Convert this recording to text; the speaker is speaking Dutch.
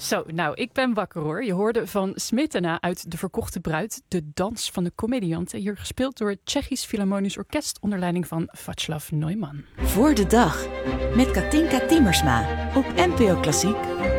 Zo, nou, ik ben wakker hoor. Je hoorde van Smetana uit De Verkochte Bruid, de dans van de comedianten. Hier gespeeld door het Tsjechisch Philharmonisch Orkest onder leiding van Václav Neumann. Voor de dag met Katinka Timmersma op NPO Klassiek.